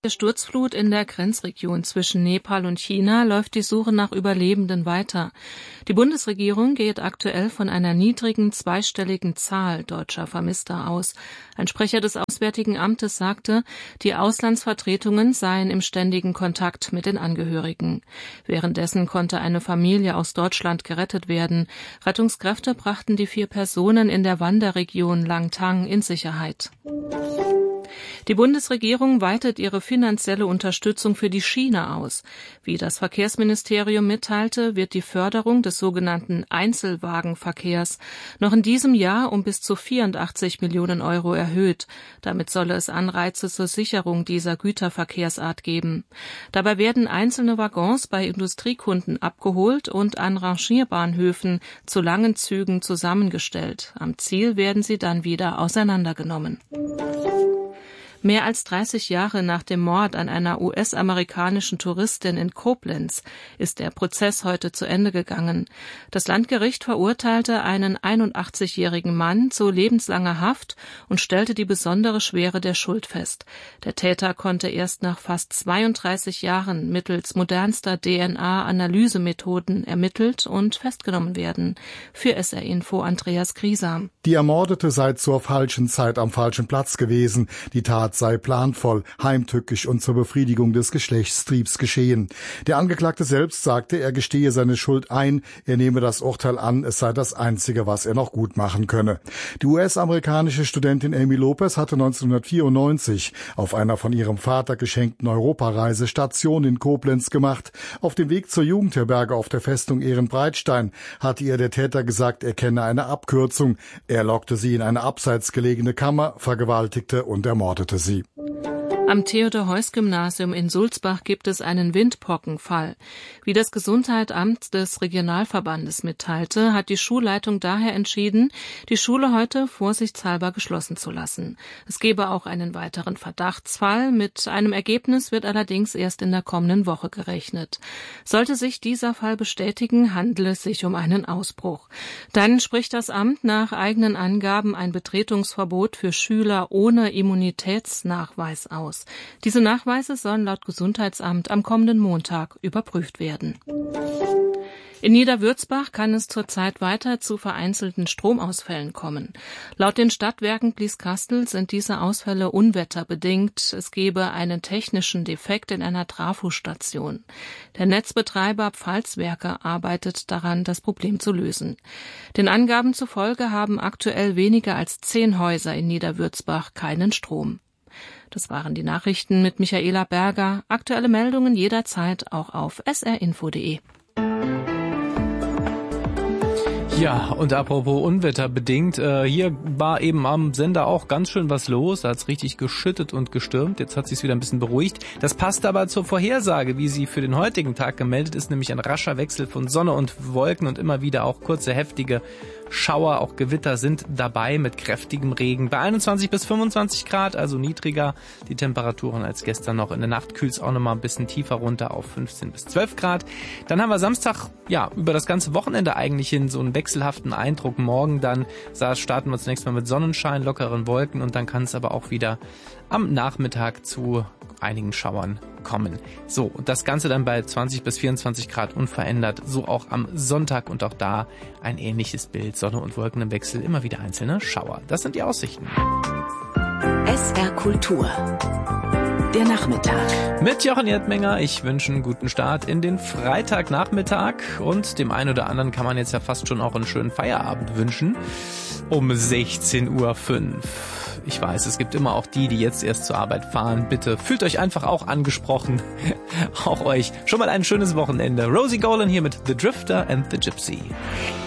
Der Sturzflut in der Grenzregion zwischen Nepal und China läuft die Suche nach Überlebenden weiter. Die Bundesregierung geht aktuell von einer niedrigen zweistelligen Zahl deutscher Vermisster aus. Ein Sprecher des Auswärtigen Amtes sagte, die Auslandsvertretungen seien im ständigen Kontakt mit den Angehörigen. Währenddessen konnte eine Familie aus Deutschland gerettet werden. Rettungskräfte brachten die 4 Personen in der Wanderregion Langtang in Sicherheit. Die Bundesregierung weitet ihre finanzielle Unterstützung für die Schiene aus. Wie das Verkehrsministerium mitteilte, wird die Förderung des sogenannten Einzelwagenverkehrs noch in diesem Jahr um bis zu 84 Millionen Euro erhöht. Damit solle es Anreize zur Sicherung dieser Güterverkehrsart geben. Dabei werden einzelne Waggons bei Industriekunden abgeholt und an Rangierbahnhöfen zu langen Zügen zusammengestellt. Am Ziel werden sie dann wieder auseinandergenommen. Mehr als 30 Jahre nach dem Mord an einer US-amerikanischen Touristin in Koblenz ist der Prozess heute zu Ende gegangen. Das Landgericht verurteilte einen 81-jährigen Mann zu lebenslanger Haft und stellte die besondere Schwere der Schuld fest. Der Täter konnte erst nach fast 32 Jahren mittels modernster DNA-Analysemethoden ermittelt und festgenommen werden. Für SR Info Andreas Griesam. Die Ermordete sei zur falschen Zeit am falschen Platz gewesen. Die Tat sei planvoll, heimtückisch und zur Befriedigung des Geschlechtstriebs geschehen. Der Angeklagte selbst sagte, er gestehe seine Schuld ein, er nehme das Urteil an, es sei das Einzige, was er noch gut machen könne. Die US-amerikanische Studentin Amy Lopez hatte 1994 auf einer von ihrem Vater geschenkten Europareise Station in Koblenz gemacht. Auf dem Weg zur Jugendherberge auf der Festung Ehrenbreitstein hatte ihr der Täter gesagt, er kenne eine Abkürzung. Er lockte sie in eine abseits gelegene Kammer, vergewaltigte und ermordete sie. Am Theodor-Heuss-Gymnasium in Sulzbach gibt es einen Windpockenfall. Wie das Gesundheitsamt des Regionalverbandes mitteilte, hat die Schulleitung daher entschieden, die Schule heute vorsichtshalber geschlossen zu lassen. Es gebe auch einen weiteren Verdachtsfall. Mit einem Ergebnis wird allerdings erst in der kommenden Woche gerechnet. Sollte sich dieser Fall bestätigen, handele es sich um einen Ausbruch. Dann spricht das Amt nach eigenen Angaben ein Betretungsverbot für Schüler ohne Immunitätsnachweis aus. Diese Nachweise sollen laut Gesundheitsamt am kommenden Montag überprüft werden. In Niederwürzbach kann es zurzeit weiter zu vereinzelten Stromausfällen kommen. Laut den Stadtwerken Blieskastel sind diese Ausfälle unwetterbedingt. Es gebe einen technischen Defekt in einer Trafostation. Der Netzbetreiber Pfalzwerke arbeitet daran, das Problem zu lösen. Den Angaben zufolge haben aktuell weniger als 10 Häuser in Niederwürzbach keinen Strom. Das waren die Nachrichten mit Michaela Berger. Aktuelle Meldungen jederzeit auch auf srinfo.de. Ja, und apropos unwetterbedingt, hier war eben am Sender auch ganz schön was los, da hat's richtig geschüttet und gestürmt, jetzt hat sich's wieder ein bisschen beruhigt. Das passt aber zur Vorhersage, wie sie für den heutigen Tag gemeldet ist, nämlich ein rascher Wechsel von Sonne und Wolken und immer wieder auch kurze, heftige Schauer, auch Gewitter sind dabei mit kräftigem Regen. Bei 21 bis 25 Grad, also niedriger die Temperaturen als gestern noch. In der Nacht kühlt's auch nochmal ein bisschen tiefer runter auf 15 bis 12 Grad. Dann haben wir Samstag, ja, über das ganze Wochenende eigentlich hin so einen wechselhaften Eindruck. Morgen dann starten wir zunächst mal mit Sonnenschein, lockeren Wolken und dann kann es aber auch wieder am Nachmittag zu einigen Schauern kommen. So, und das Ganze dann bei 20 bis 24 Grad unverändert. So auch am Sonntag und auch da ein ähnliches Bild. Sonne und Wolken im Wechsel, immer wieder einzelne Schauer. Das sind die Aussichten. SR Kultur. Der Nachmittag. Mit Jochen Erdmenger. Ich wünsche einen guten Start in den Freitagnachmittag und dem einen oder anderen kann man jetzt ja fast schon auch einen schönen Feierabend wünschen. Um 16:05 Uhr. Ich weiß, es gibt immer auch die jetzt erst zur Arbeit fahren. Bitte fühlt euch einfach auch angesprochen. Auch euch schon mal ein schönes Wochenende. Rosie Golan hier mit The Drifter and the Gypsy.